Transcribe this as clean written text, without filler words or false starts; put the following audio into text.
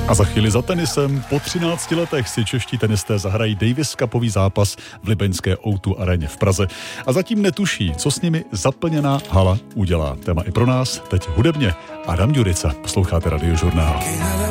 A za chvíli za tenisem po 13 letech si čeští tenisté zahrají Davis Cupový zápas v libeňské O2 aréně v Praze. A zatím netuší, co s nimi zaplněná hala udělá. Téma i pro nás, teď hudebně Adam Ďurica. Posloucháte Radiožurnál.